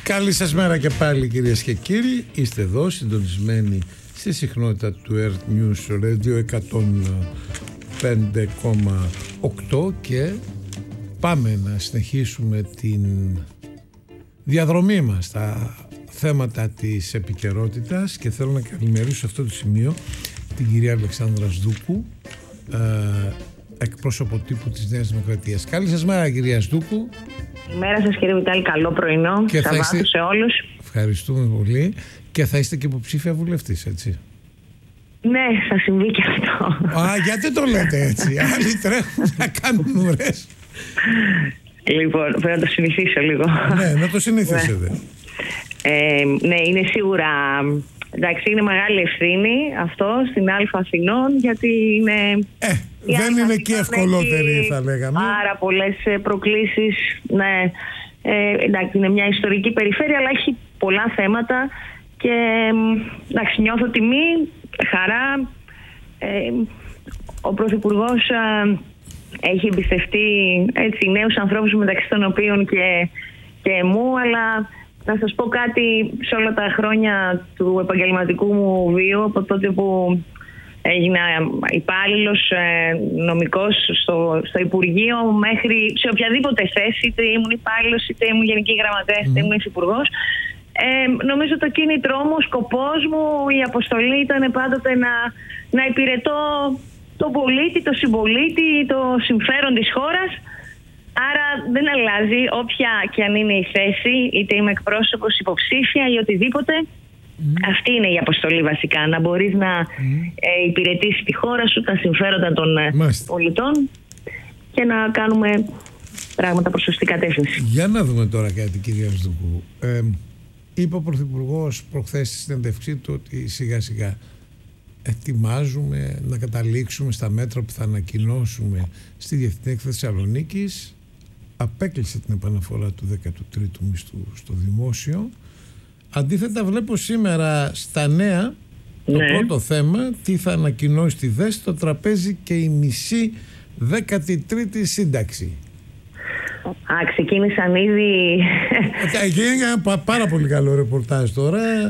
Καλή σας μέρα και πάλι, κυρίες και κύριοι. Είστε εδώ συντονισμένοι στη συχνότητα του Earth News Radio 105,8 και πάμε να συνεχίσουμε την διαδρομή μας στα θέματα της επικαιρότητας και θέλω να καλημερίσω σε αυτό το σημείο την κυρία Αλεξάνδρα Σδούκου, εκπρόσωπο τύπου της Νέας Δημοκρατίας. Καλή σας μέρα, κυρία Σδούκου. Καλημέρα σας, κύριε Βιτάλη, καλό πρωινό και Σαββάτου σε όλους. Ευχαριστούμε πολύ. Και θα είστε και υποψήφια βουλευτής, έτσι? Ναι, θα συμβεί και αυτό. Γιατί το λέτε έτσι? Άλλοι τρέχουν να κάνουν ουρές. Λοιπόν, πρέπει να το συνηθίσω λίγο. Ναι, να το συνηθίσετε. Ναι, είναι σίγουρα. Εντάξει, είναι μεγάλη ευθύνη αυτό στην Αλφα Αθηνών, γιατί είναι. Δεν είναι και ευκολότερη, θα λέγαμε. Πάρα πολλές προκλήσεις. Ναι, εντάξει, είναι μια ιστορική περιφέρεια, αλλά έχει πολλά θέματα. Και εντάξει, νιώθω τιμή, χαρά. Ο Πρωθυπουργός έχει εμπιστευτεί έτσι νέους ανθρώπους, μεταξύ των οποίων και μου, αλλά να σας πω κάτι, σε όλα τα χρόνια του επαγγελματικού μου βίου, από τότε που έγινα υπάλληλος νομικός στο Υπουργείο, μέχρι σε οποιαδήποτε θέση, είτε ήμουν υπάλληλος, είτε ήμουν γενική γραμματέας, είτε ήμουν υφυπουργός, νομίζω το κίνητρό μου, ο σκοπός μου, η αποστολή ήταν πάντοτε να υπηρετώ τον πολίτη, τον συμπολίτη, το συμφέρον της χώρας. Άρα δεν αλλάζει όποια και αν είναι η θέση, είτε είμαι εκπρόσωπος, υποψήφια ή οτιδήποτε. Αυτή είναι η αποστολή βασικά, να μπορείς να υπηρετήσεις τη χώρα σου, τα συμφέροντα των πολιτών και να κάνουμε πράγματα προς σωστή κατεύθυνση. Για να δούμε τώρα κάτι, κυρία Σδούκου. Είπε ο Πρωθυπουργός προχθές στη συνέντευξή του ότι σιγά σιγά ετοιμάζουμε να καταλήξουμε στα μέτρα που θα ανακοινώσουμε στη Διεθνή Έκθεση Θεσσαλονίκης. Απέκλεισε την επαναφορά του 13ου μισθού στο δημόσιο. Αντίθετα, βλέπω σήμερα στα νέα το πρώτο θέμα, τι θα ανακοινώσει τη ΔΕΣ, το τραπέζι και η μισή 13η σύνταξη. Ξεκίνησαν ήδη. Γίνει ένα πάρα πολύ καλό ρεπορτάζ τώρα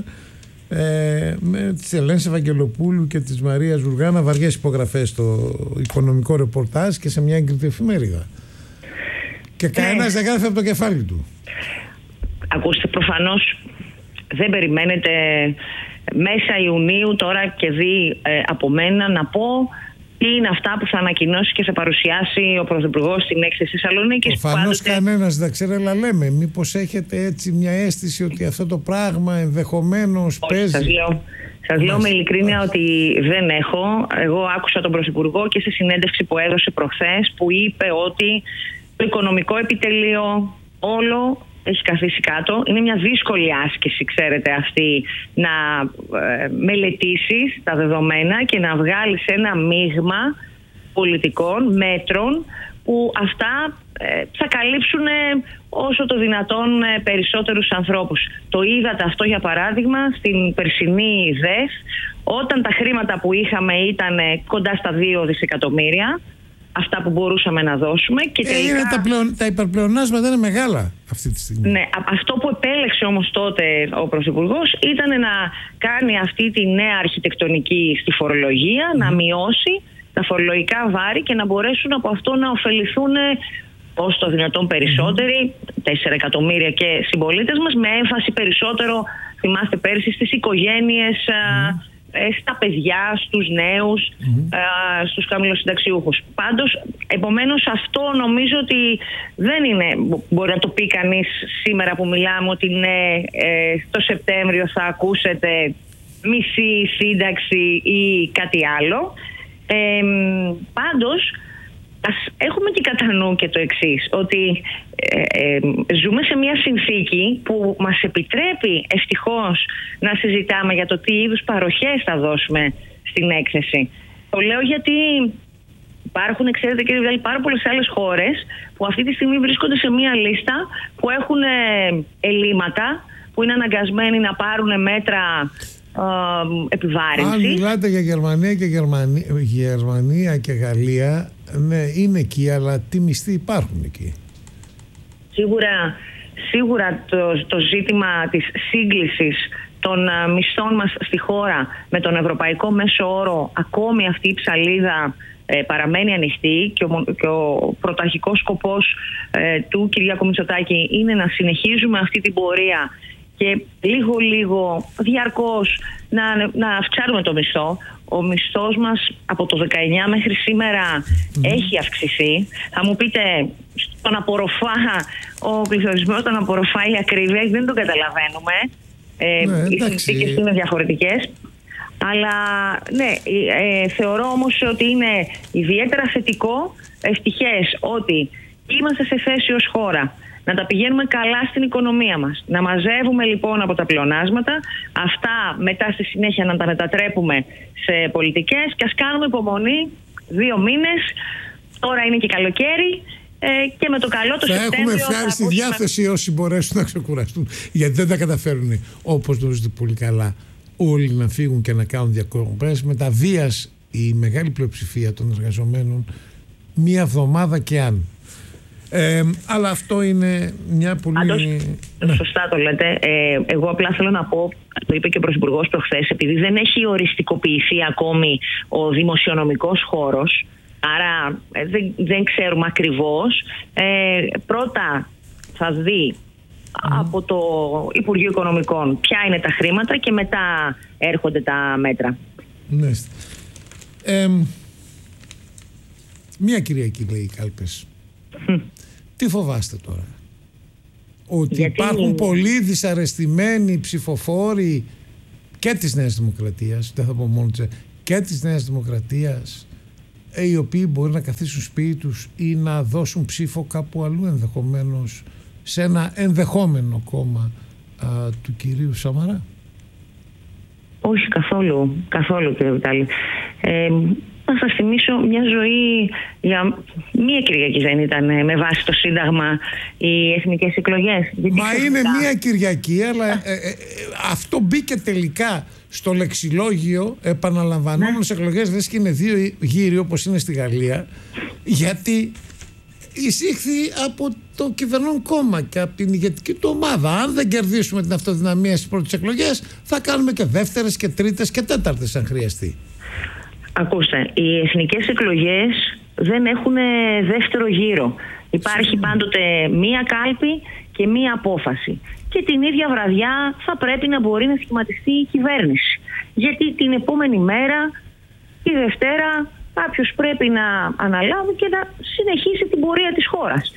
με τις Ελένης Ευαγγελοπούλου και της Μαρίας Ζουργάνα, βαριές υπογραφές στο οικονομικό ρεπορτάζ και σε μια έγκριτη εφημερίδα. Και κανένας δεν γράφει από το κεφάλι του. Ακούστε, προφανώς δεν περιμένετε μέσα Ιουνίου τώρα και δει από μένα να πω τι είναι αυτά που θα ανακοινώσει και θα παρουσιάσει ο Πρωθυπουργός στην έκθεση Θεσσαλονίκης. Προφανώς κανένας δεν ξέρει, αλλά λέμε, μήπως έχετε έτσι μια αίσθηση ότι αυτό το πράγμα ενδεχομένως παίζει? Σας λέω με ειλικρίνεια ότι δεν έχω. Εγώ άκουσα τον Πρωθυπουργό και σε συνέντευξη που έδωσε προχθές, που είπε ότι το οικονομικό επιτελείο όλο έχει καθίσει κάτω. Είναι μια δύσκολη άσκηση, ξέρετε, αυτή, να μελετήσεις τα δεδομένα και να βγάλεις ένα μείγμα πολιτικών μέτρων που αυτά θα καλύψουν όσο το δυνατόν περισσότερους ανθρώπους. Το είδατε αυτό, για παράδειγμα, στην περσινή ΔΕΣ, όταν τα χρήματα που είχαμε ήταν κοντά στα 2 δισεκατομμύρια, αυτά που μπορούσαμε να δώσουμε. Και τελικά τα υπερπλεονάσματα είναι μεγάλα αυτή τη στιγμή. Ναι, αυτό που επέλεξε όμως τότε ο Πρωθυπουργός ήταν να κάνει αυτή τη νέα αρχιτεκτονική στη φορολογία, να μειώσει τα φορολογικά βάρη και να μπορέσουν από αυτό να ωφεληθούν όσο το δυνατόν περισσότεροι, 4 εκατομμύρια και συμπολίτες μας, με έμφαση περισσότερο, θυμάστε πέρσι, στις οικογένειες, στα παιδιά, στους νέους, στους χαμηλοσυνταξιούχους. Πάντως, επομένως, αυτό νομίζω ότι δεν είναι, μπορεί να το πει κανείς σήμερα που μιλάμε, ότι ναι, το Σεπτέμβριο θα ακούσετε μισή σύνταξη ή κάτι άλλο. Πάντως, ας έχουμε και κατά νου και το εξής, ότι ζούμε σε μια συνθήκη που μας επιτρέπει ευτυχώς να συζητάμε για το τι είδους παροχές θα δώσουμε στην έκθεση. Το λέω γιατί υπάρχουν, ξέρετε κύριε Βιτάλη, πάρα πολλές άλλες χώρες που αυτή τη στιγμή βρίσκονται σε μια λίστα που έχουν ελλείμματα, που είναι αναγκασμένοι να πάρουν μέτρα επιβάρυνση. Αν μιλάτε για Γερμανία και Γαλλία, ναι, είναι εκεί, αλλά τι μισθοί υπάρχουν εκεί? Σίγουρα Σίγουρα το ζήτημα της σύγκλησης των μισθών μας στη χώρα με τον ευρωπαϊκό μέσο όρο, ακόμη αυτή η ψαλίδα παραμένει ανοιχτή και ο πρωταρχικός σκοπός του Κυριάκου Μητσοτάκη είναι να συνεχίζουμε αυτή την πορεία και λίγο διαρκώς να αυξάνουμε το μισθό. Ο μισθός μας από το 19 μέχρι σήμερα έχει αυξηθεί. Θα μου πείτε, ο πληθωρισμός τον απορροφάει η ακρίβεια, δεν τον καταλαβαίνουμε. Οι συνθήκες είναι διαφορετικές. Αλλά ναι, θεωρώ όμως ότι είναι ιδιαίτερα θετικό, ευτυχές, ότι είμαστε σε θέση ως χώρα να τα πηγαίνουμε καλά στην οικονομία μας. Να μαζεύουμε λοιπόν από τα πλεονάσματα, αυτά μετά στη συνέχεια να τα μετατρέπουμε σε πολιτικές και ας κάνουμε υπομονή 2 μήνες. Τώρα είναι και καλοκαίρι και με το καλό το Σεπτέμβριο έχουμε ευχάριστη διάθεση όσοι μπορέσουν να ξεκουραστούν, γιατί δεν τα καταφέρουν, όπως γνωρίζετε πολύ καλά, όλοι να φύγουν και να κάνουν διακοπές. Με τα βίας η μεγάλη πλειοψηφία των εργαζομένων 1 εβδομάδα και αν. Αλλά αυτό είναι μια πολύ... Σωστά το λέτε. Εγώ απλά θέλω να πω, το είπε και ο Πρωθυπουργός προχθές, επειδή δεν έχει οριστικοποιηθεί ακόμη ο δημοσιονομικός χώρος, άρα δεν ξέρουμε ακριβώς. Πρώτα θα δει από το Υπουργείο Οικονομικών ποια είναι τα χρήματα και μετά έρχονται τα μέτρα. Ναι. Μία Κυριακή λέει οι κάλπες. Τι φοβάστε τώρα? Ότι υπάρχουν πολλοί δυσαρεστημένοι ψηφοφόροι και της Νέας Δημοκρατίας, δεν θα πω μόνο και της Νέας Δημοκρατίας, οι οποίοι μπορεί να καθίσουν σπίτι τους ή να δώσουν ψήφο κάπου αλλού, ενδεχομένως σε ένα ενδεχόμενο κόμμα του κυρίου Σαμαρά? Όχι, καθόλου κύριε Βιτάλη. Να σας θυμίσω, μια ζωή για 1 Κυριακή δεν ήταν με βάση το Σύνταγμα οι εθνικές εκλογές? Μα είναι 1 Κυριακή, αλλά αυτό μπήκε τελικά στο λεξιλόγιο επαναλαμβανόμενες εκλογές, λες και είναι 2 γύροι όπως είναι στη Γαλλία, γιατί εισήχθη από το κυβερνών κόμμα και από την ηγετική του ομάδα. Αν δεν κερδίσουμε την αυτοδυναμία στις πρώτες εκλογές, θα κάνουμε και δεύτερες και τρίτες και τέταρτες αν χρειαστεί. Ακούστε, οι εθνικές εκλογές δεν έχουν δεύτερο γύρο. Υπάρχει πάντοτε 1 κάλπη και 1 απόφαση. Και την ίδια βραδιά θα πρέπει να μπορεί να σχηματιστεί η κυβέρνηση. Γιατί την επόμενη μέρα, τη Δευτέρα, κάποιος πρέπει να αναλάβει και να συνεχίσει την πορεία της χώρας.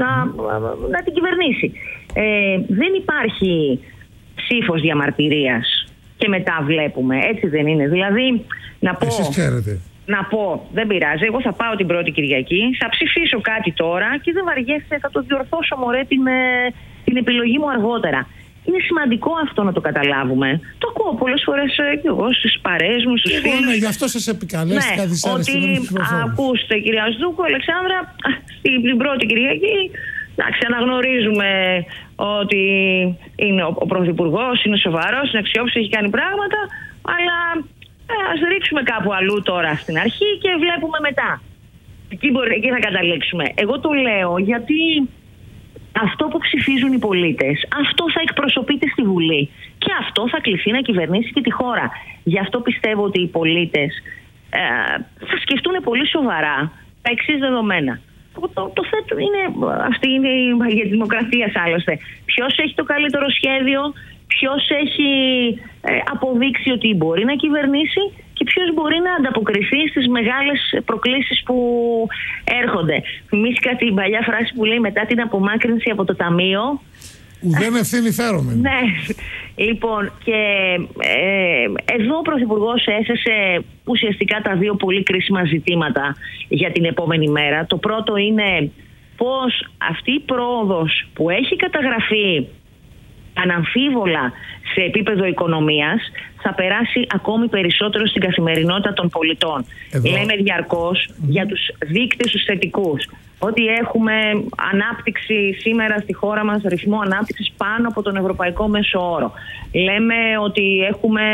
Να την κυβερνήσει. Δεν υπάρχει ψήφος διαμαρτυρίας και μετά βλέπουμε. Έτσι δεν είναι? Δηλαδή, να πω, δεν πειράζει, εγώ θα πάω την πρώτη Κυριακή, θα ψηφίσω κάτι τώρα και δεν βαριέσαι, θα το διορθώσω μωρέ την επιλογή μου αργότερα. Είναι σημαντικό αυτό να το καταλάβουμε. Το ακούω πολλές φορές και εγώ στις παρέες μου, στους φίλους. Ναι, γι' αυτό σας επικαλέστηκα ότι ακούστε κυρία Σδούκου, Αλεξάνδρα, στην πρώτη Κυριακή, εντάξει, αναγνωρίζουμε ότι είναι ο Πρωθυπουργός, είναι σοβαρός, είναι αξιόπιστος, έχει κάνει πράγματα, αλλά ας ρίξουμε κάπου αλλού τώρα στην αρχή και βλέπουμε μετά. Εκεί θα καταλήξουμε. Εγώ το λέω γιατί αυτό που ψηφίζουν οι πολίτες, αυτό θα εκπροσωπείται στη Βουλή και αυτό θα κληθεί να κυβερνήσει και τη χώρα. Γι' αυτό πιστεύω ότι οι πολίτες θα σκεφτούν πολύ σοβαρά τα εξής δεδομένα. Το θέτω αυτή είναι η μαγεία της δημοκρατίας άλλωστε. Ποιος έχει το καλύτερο σχέδιο, ποιος έχει αποδείξει ότι μπορεί να κυβερνήσει και ποιος μπορεί να ανταποκριθεί στις μεγάλες προκλήσεις που έρχονται. Θυμήθηκα την παλιά φράση που λέει μετά την απομάκρυνση από το ταμείο, ουδέν ευθύνη φέρομαι. Ναι, λοιπόν, και εδώ ο Πρωθυπουργός έθεσε ουσιαστικά τα 2 πολύ κρίσιμα ζητήματα για την επόμενη μέρα. Το πρώτο είναι πώς αυτή η πρόοδος που έχει καταγραφεί αναμφίβολα σε επίπεδο οικονομίας θα περάσει ακόμη περισσότερο στην καθημερινότητα των πολιτών. Λέμε διαρκώς για τους δείκτες τους θετικούς, ότι έχουμε ανάπτυξη σήμερα στη χώρα μας, ρυθμό ανάπτυξης πάνω από τον ευρωπαϊκό μέσο όρο. Λέμε ότι έχουμε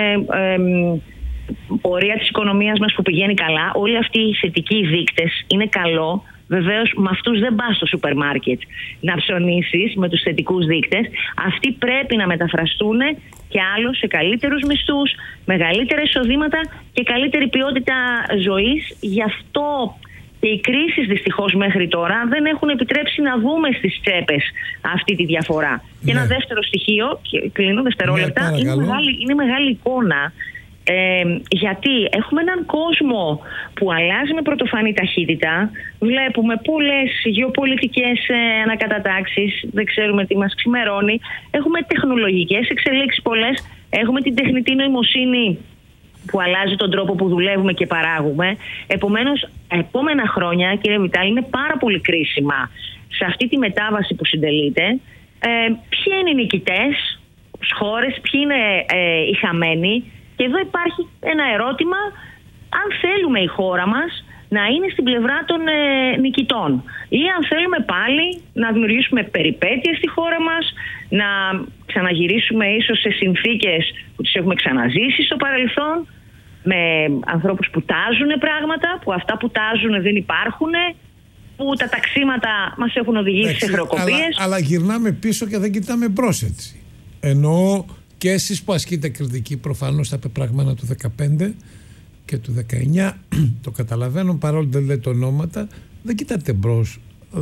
πορεία της οικονομίας μας που πηγαίνει καλά. Όλοι αυτοί οι θετικοί δείκτες είναι καλό Βεβαίως με αυτούς δεν πας στο σούπερ μάρκετ να ψωνίσεις με τους θετικούς δείκτες. Αυτοί πρέπει να μεταφραστούν και άλλο σε καλύτερους μισθούς, μεγαλύτερα εισοδήματα και καλύτερη ποιότητα ζωής. Γι' αυτό και οι κρίσεις δυστυχώς μέχρι τώρα δεν έχουν επιτρέψει να δούμε στις τσέπες αυτή τη διαφορά. Ναι. Και ένα δεύτερο στοιχείο, κλείνω δευτερόλεπτα, ναι, είναι μεγάλη εικόνα. Γιατί έχουμε έναν κόσμο που αλλάζει με πρωτοφανή ταχύτητα. Βλέπουμε πολλές γεωπολιτικές ανακατατάξεις, δεν ξέρουμε τι μας ξημερώνει. Έχουμε τεχνολογικές εξελίξεις πολλές. Έχουμε την τεχνητή νοημοσύνη που αλλάζει τον τρόπο που δουλεύουμε και παράγουμε. Επομένως, επόμενα χρόνια, κύριε Βιτάλη, είναι πάρα πολύ κρίσιμα σε αυτή τη μετάβαση που συντελείται. Ποιοι είναι οι νικητές χώρες, ποιοι είναι οι χαμένοι. Και εδώ υπάρχει ένα ερώτημα, αν θέλουμε η χώρα μας να είναι στην πλευρά των νικητών ή αν θέλουμε πάλι να δημιουργήσουμε περιπέτειες στη χώρα μας, να ξαναγυρίσουμε ίσως σε συνθήκες που τις έχουμε ξαναζήσει στο παρελθόν, με ανθρώπους που τάζουν πράγματα, που αυτά που τάζουν δεν υπάρχουν, που τα ταξίματα μας έχουν οδηγήσει σε χρεοκοπίες. Αλλά γυρνάμε πίσω και δεν κοιτάμε μπρος έτσι. Εννοώ και εσείς που ασκείτε κριτική προφανώς στα πεπραγμένα του 2015 και του 19, το καταλαβαίνω, παρόλο δεν λέτε ονόματα, δεν κοιτάτε μπρος,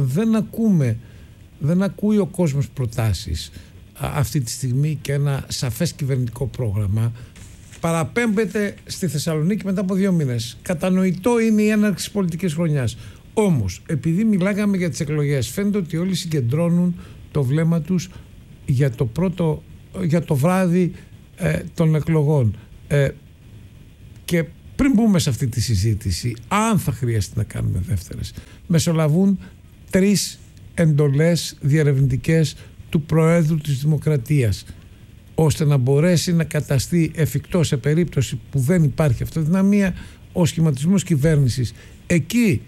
δεν ακούει ο κόσμος προτάσεις αυτή τη στιγμή και ένα σαφές κυβερνητικό πρόγραμμα. Παραπέμπεται στη Θεσσαλονίκη μετά από 2 μήνες. Κατανοητό είναι η έναρξη πολιτικής χρονιάς. Όμως, επειδή μιλάγαμε για τις εκλογές, φαίνεται ότι όλοι συγκεντρώνουν το βλέμμα τους για το βράδυ των εκλογών. Και πριν μπούμε σε αυτή τη συζήτηση, αν θα χρειαστεί να κάνουμε δεύτερες, μεσολαβούν 3 εντολές διερευνητικές του Προέδρου της Δημοκρατίας, ώστε να μπορέσει να καταστεί εφικτό σε περίπτωση που δεν υπάρχει αυτοδυναμία ο σχηματισμός κυβέρνησης. Εκεί,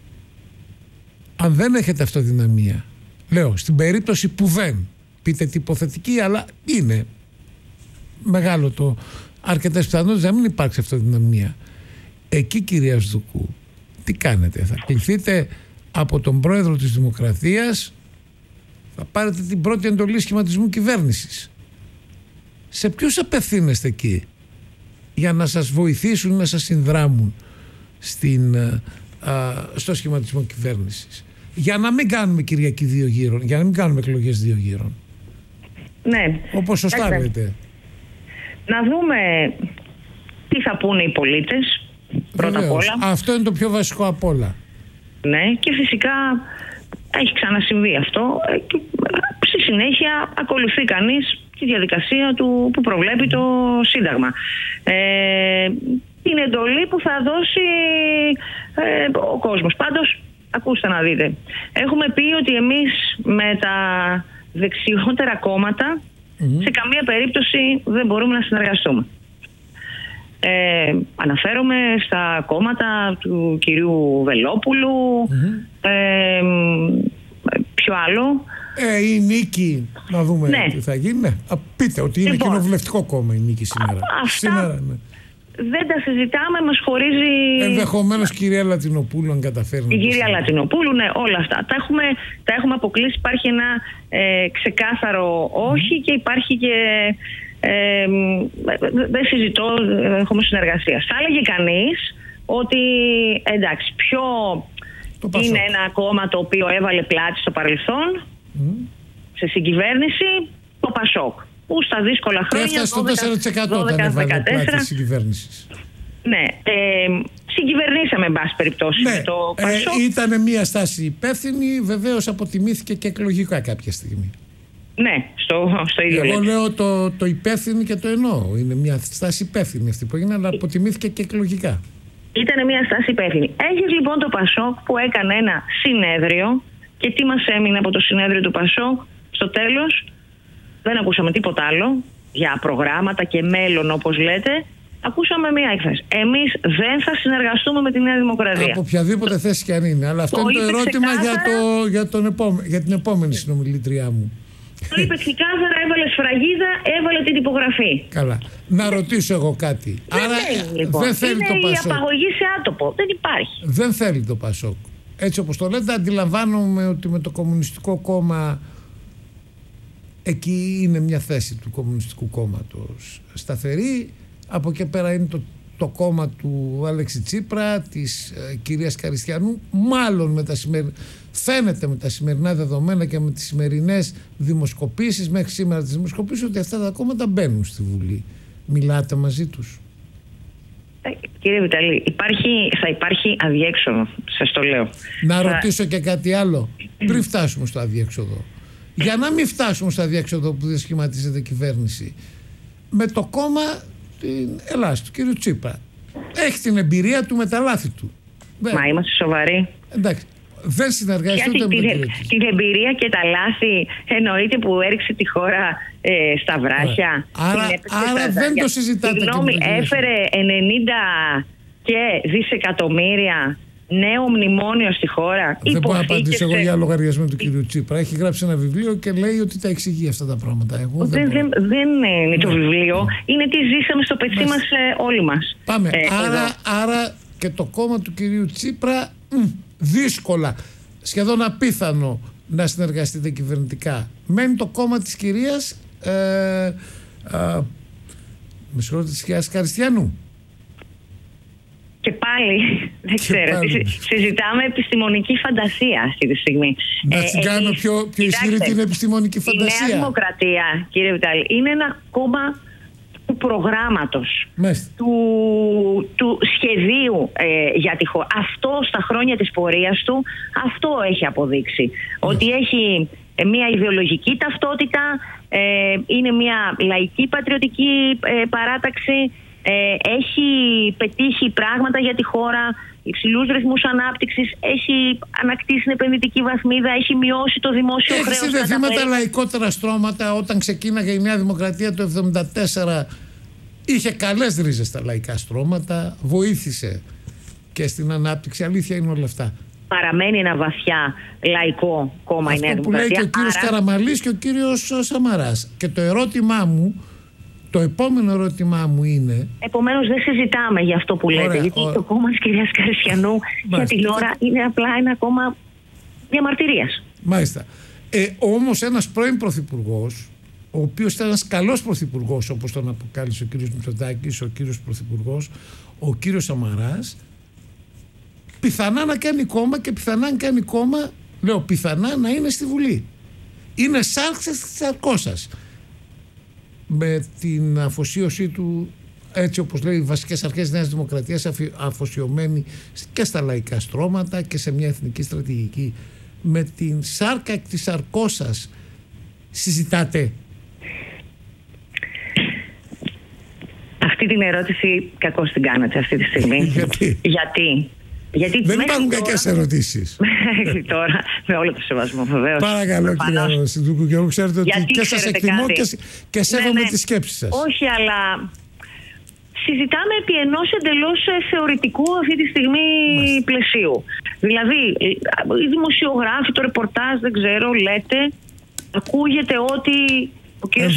αν δεν έχετε αυτοδυναμία, λέω, στην περίπτωση που δεν, πείτε τι υποθετική, αλλά είναι μεγάλο το αρκετές πιθανότητες να μην υπάρξει αυτοδυναμία. Εκεί, κυρία Σδουκού, τι κάνετε? Θα κληθείτε από τον Πρόεδρο της Δημοκρατίας, θα πάρετε την πρώτη εντολή σχηματισμού κυβέρνησης. Σε ποιους απευθύνεστε εκεί για να σας βοηθήσουν, να σας συνδράμουν στο σχηματισμό κυβέρνησης? Για να μην κάνουμε Κυριακή 2 γύρων, για να μην κάνουμε εκλογές 2 γύρων. Ναι. Όπως σωστά λέτε. Να δούμε τι θα πούνε οι πολίτες, πρώτα απ' όλα. Αυτό είναι το πιο βασικό απ' όλα. Ναι, και φυσικά έχει ξανασυμβεί αυτό. Και στη συνέχεια ακολουθεί κανείς τη διαδικασία που προβλέπει το Σύνταγμα. Την εντολή που θα δώσει ο κόσμος. Πάντως, ακούστε να δείτε. Έχουμε πει ότι εμείς με τα δεξιότερα κόμματα σε καμία περίπτωση δεν μπορούμε να συνεργαστούμε. Αναφέρομαι στα κόμματα του κυρίου Βελόπουλου, ποιο άλλο. Η Νίκη, να δούμε τι θα γίνει. Πείτε ότι είναι κοινοβουλευτικό κόμμα η Νίκη σήμερα. Αυτά δεν τα συζητάμε, μας χωρίζει. Ενδεχομένως κυρία Λατινοπούλου, αν καταφέρει. Η κυρία Λατινοπούλου, ναι, όλα αυτά. Τα έχουμε αποκλείσει. Υπάρχει ένα ξεκάθαρο όχι και υπάρχει και. Δεν συζητώ έχουμε συνεργασία. Θα έλεγε κανείς ότι εντάξει, ποιο είναι ένα κόμμα το οποίο έβαλε πλάτη στο παρελθόν σε συγκυβερνήση, το Πασόκ, που στα δύσκολα χρόνια έφτασε στο 4% όταν έβαλε πλάτη της συγκυβέρνησης. Ναι, συγκυβερνήσαμε εν πάση περιπτώσει με το Πασόκ. Ήταν μια στάση υπεύθυνη, βεβαίως αποτιμήθηκε και εκλογικά κάποια στιγμή. Ναι, στο ίδιο Εγώ λέω το υπεύθυνο και το εννοώ. Είναι μια στάση υπεύθυνη αυτή που έγινε, αλλά αποτιμήθηκε και εκλογικά. Ήταν μια στάση υπεύθυνη. Έχεις λοιπόν το Πασόκ που έκανε ένα συνέδριο και τι μας έμεινε από το συνέδριο του Πασόκ? Στο τέλος δεν ακούσαμε τίποτα άλλο για προγράμματα και μέλλον, όπως λέτε. Ακούσαμε μία έκφραση. Εμείς δεν θα συνεργαστούμε με τη Νέα Δημοκρατία. Από οποιαδήποτε θέση και αν είναι. Αλλά αυτό είναι το ερώτημα για την επόμενη συνομιλήτριά μου. Το είπε ξεκάθαρα, έβαλε σφραγίδα, έβαλε την υπογραφή. Καλά. Να ρωτήσω εγώ κάτι. Δεν θέλει, λοιπόν. Δεν θέλει το Πασόκ. Η απαγωγή σε άτομο. Δεν υπάρχει. Δεν θέλει το Πασόκ έτσι όπως το λέτε, αντιλαμβάνομαι ότι με το Κομμουνιστικό Κόμμα εκεί είναι μια θέση του Κομμουνιστικού Κόμματος σταθερή. Από εκεί πέρα είναι το κόμμα του Αλέξη Τσίπρα, της κυρίας Καριστιανού, μάλλον φαίνεται με τα σημερινά δεδομένα και με τις σημερινές δημοσκοπήσεις, μέχρι σήμερα τις δημοσκοπήσεις, ότι αυτά τα κόμματα μπαίνουν στη Βουλή. Μιλάτε μαζί τους? Κύριε Βιταλή, θα υπάρχει αδιέξοδο, σας το λέω. Ρωτήσω και κάτι άλλο, πριν φτάσουμε στο αδιέξοδο. Για να μην φτάσουμε στο αδιέξοδο που δεν σχηματίζεται κυβέρνηση, με το κόμμα την Ελλάς, του κύριου Τσίπρα, έχει την εμπειρία του με τα λάθη του. Μα είμαστε σοβαροί? Εντάξει. Δεν συνεργάζεται ούτε με τον κύριο Τσίπρα. Την εμπειρία και τα λάθη εννοείται που έριξε τη χώρα στα βράχια. Άρα δεν το συζητάτε. Συγγνώμη, έφερε 90 και δισεκατομμύρια νέο μνημόνιο στη χώρα. Δεν μπορώ να απαντήσω εγώ για λογαριασμό του κύριου Τσίπρα. Έχει γράψει ένα βιβλίο και λέει ότι τα εξηγεί αυτά τα πράγματα. Εγώ δεν είναι το βιβλίο. Είναι τι ζήσαμε στο πετσί μας όλοι μας. Πάμε. Άρα και το κόμμα του κυρίου Τσίπρα δύσκολα, σχεδόν απίθανο να συνεργαστείτε κυβερνητικά. Μένει το κόμμα της κυρίας με συγχωρείτε, της κυρίας Καριστιανού. Και πάλι, δεν ξέρω, συζητάμε επιστημονική φαντασία αυτή τη στιγμή. Να την κάνω πιο ισχυρή την επιστημονική φαντασία. Η Νέα Δημοκρατία, κύριε Βιτάλη, είναι ένα κόμμα του προγράμματος, του σχεδίου για τη χώρα. Αυτό στα χρόνια της πορείας του, αυτό έχει αποδείξει. Ότι έχει μια ιδεολογική ταυτότητα, είναι μια λαϊκή πατριωτική παράταξη, έχει πετύχει πράγματα για τη χώρα, υψηλούς ρυθμούς ανάπτυξης, έχει ανακτήσει την επενδυτική βαθμίδα, έχει μειώσει το δημόσιο χρέος. Έχει συνδεθήματα λαϊκότερα στρώματα. Όταν ξεκίναγε η Νέα Δημοκρατία το 1974, είχε καλές ρίζες στα λαϊκά στρώματα, βοήθησε και στην ανάπτυξη. Αλήθεια είναι όλα αυτά. Παραμένει ένα βαθιά λαϊκό κόμμα η Νέα Δημοκρατία. Αυτό που λέει και ο κύριος Καραμανλής και ο κύριος Σαμαράς. Και το ερώτημά μου, το επόμενο ερώτημά μου είναι... Επομένως δεν συζητάμε για αυτό που λέτε, γιατί το κόμμα της κυρίας Καριστιανού για την ώρα είναι απλά ένα κόμμα διαμαρτυρίας. Μάλιστα. Όμως ένας πρώην πρωθυπουργός, ο οποίος ήταν ένας καλός πρωθυπουργός, όπως τον αποκάλυψε ο κύριος Μητσοτάκης, ο κύριος πρωθυπουργός, ο κύριος Σαμαράς, πιθανά να κάνει κόμμα και πιθανά να κάνει κόμμα, λέω πιθανά να είναι στη Βουλή. Είναι σάρξες της αρκώσας. Με την αφοσίωσή του, έτσι όπως λέει, οι βασικές αρχές της Νέας Δημοκρατίας, αφοσιωμένη και στα λαϊκά στρώματα και σε μια εθνική στρατηγική. Με την σάρκα εκ της αρκώσας συζητάτε? Αυτή την ερώτηση κακώς την κάνατε αυτή τη στιγμή. Γιατί δεν υπάρχουν κακές ερωτήσεις. Μέχρι τώρα, με όλο το σεβασμό βεβαίως. Παρακαλώ κύριε Συντούκου, και εγώ ξέρετε ότι και σας εκτιμώ και σέβομαι τις σκέψεις σας. Όχι, αλλά συζητάμε επί ενός εντελώς θεωρητικού αυτή τη στιγμή πλαισίου. Δηλαδή, οι δημοσιογράφοι, το ρεπορτάζ, δεν ξέρω, λέτε, ακούγεται ότι ο κύριος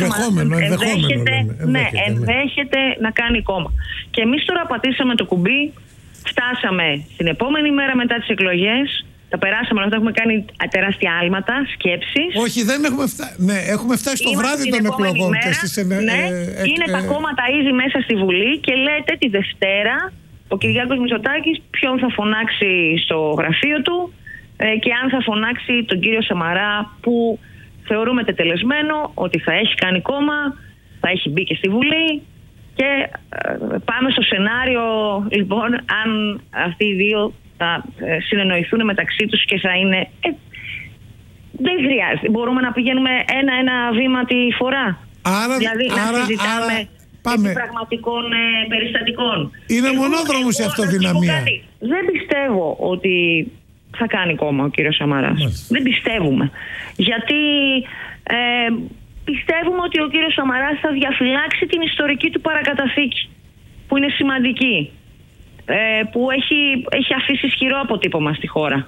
ενδέχεται να κάνει κόμμα. Και εμείς τώρα πατήσαμε το κουμπί. Φτάσαμε στην επόμενη μέρα μετά τις εκλογές. Τα περάσαμε, αλλά έχουμε κάνει τεράστια άλματα, σκέψεις. Όχι, δεν έχουμε φτάσει. Ναι, έχουμε φτάσει στο βράδυ των εκλογών. Είναι τα κόμματα ήδη μέσα στη Βουλή και λέτε τη Δευτέρα ο Κυριάκος Μητσοτάκης ποιον θα φωνάξει στο γραφείο του και αν θα φωνάξει τον κύριο Σαμαρά, που θεωρούμε τετελεσμένο ότι θα έχει κάνει κόμμα, θα έχει μπει και στη Βουλή. Και πάμε στο σενάριο, λοιπόν, αν αυτοί οι δύο θα συνεννοηθούν μεταξύ τους και θα είναι... δεν χρειάζεται. Μπορούμε να πηγαίνουμε ένα βήμα τη φορά. Δηλαδή να συζητάμε επί πραγματικών περιστατικών. Είναι μονόδρομος η αυτοδυναμία. Δεν πιστεύω ότι θα κάνει κόμμα ο κύριος Σαμαράς. Δεν πιστεύουμε. Γιατί... πιστεύουμε ότι ο κύριος Σαμαράς θα διαφυλάξει την ιστορική του παρακαταθήκη, που είναι σημαντική, που έχει αφήσει ισχυρό αποτύπωμα στη χώρα.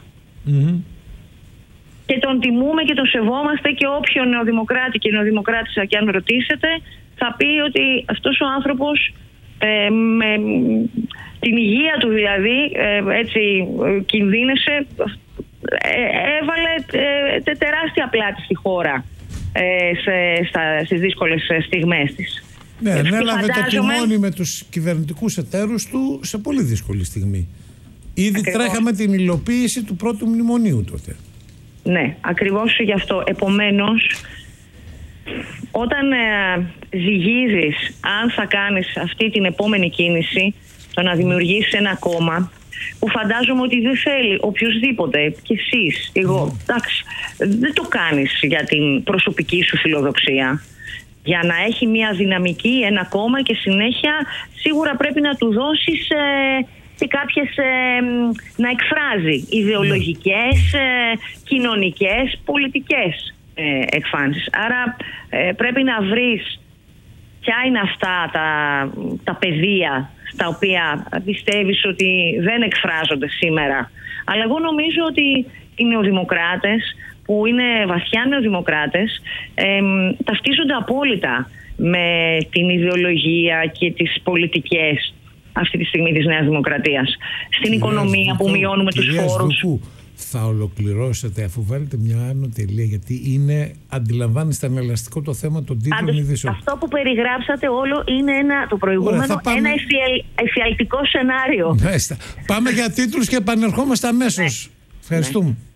Και τον τιμούμε και τον σεβόμαστε, και όποιον νεοδημοκράτη και νεοδημοκράτησα και αν ρωτήσετε, θα πει ότι αυτός ο άνθρωπος με την υγεία του δηλαδή έτσι κινδύνευσε έβαλε τεράστια πλάτη στη χώρα στις δύσκολες στιγμές της. Ναι, ανέλαβε το τιμόνι με τους κυβερνητικούς εταίρους του σε πολύ δύσκολη στιγμή. Ήδη τρέχαμε την υλοποίηση του πρώτου μνημονίου τότε. Ναι, ακριβώς γι' αυτό. Επομένως, όταν ζυγίζεις αν θα κάνεις αυτή την επόμενη κίνηση, το να δημιουργήσεις ένα κόμμα που φαντάζομαι ότι δεν θέλει οποιοσδήποτε, και εσείς, εγώ, εντάξει, δεν το κάνεις για την προσωπική σου φιλοδοξία. Για να έχει μια δυναμική ένα κόμμα και συνέχεια σίγουρα πρέπει να του δώσεις και κάποιες, να εκφράζει ιδεολογικές, κοινωνικές, πολιτικές εκφάνσεις. Άρα πρέπει να βρεις ποια είναι αυτά τα πεδία στα οποία πιστεύεις ότι δεν εκφράζονται σήμερα. Αλλά εγώ νομίζω ότι οι νεοδημοκράτες, που είναι βαθιά νεοδημοκράτες, ταυτίζονται απόλυτα με την ιδεολογία και τις πολιτικές αυτή τη στιγμή της Νέας Δημοκρατίας. Στην οικονομία που μειώνουμε τους φόρους. Θα ολοκληρώσετε αφού βάλετε μια άνω τελεία, γιατί αντιλαμβάνεστε ανελαστικό το θέμα των τίτλων ειδήσεων. Αυτό που περιγράψατε όλο είναι το προηγούμενο, ένα εφιαλτικό σενάριο. Πάμε για τίτλους και επανερχόμαστε αμέσως. Ευχαριστούμε.